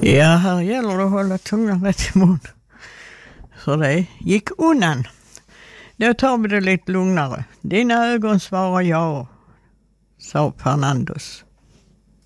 Ja, här gäller det att hålla tungan rätt i mun. Så det gick undan. Då tar vi det lite lugnare. Dina ögon svarar ja, sa Fernandos.